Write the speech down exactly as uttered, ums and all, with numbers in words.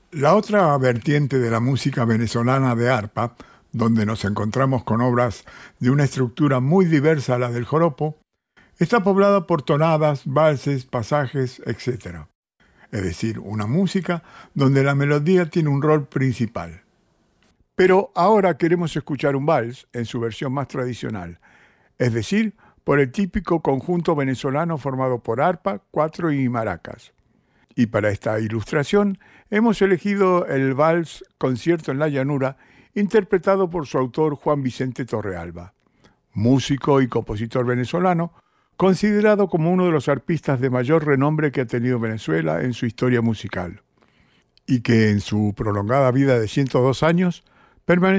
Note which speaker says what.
Speaker 1: La otra vertiente de la música venezolana de arpa, donde nos encontramos con obras de una estructura muy diversa a la del joropo, está poblada por tonadas, valses, pasajes, etcétera. Es decir, una música donde la melodía tiene un rol principal. Pero ahora queremos escuchar un vals en su versión más tradicional, es decir, por el típico conjunto venezolano formado por arpa, cuatro y maracas. Y para esta ilustración hemos elegido el vals Concierto en la Llanura, interpretado por su autor Juan Vicente Torrealba, músico y compositor venezolano, considerado como uno de los arpistas de mayor renombre que ha tenido Venezuela en su historia musical, y que en su prolongada vida de ciento dos años permaneció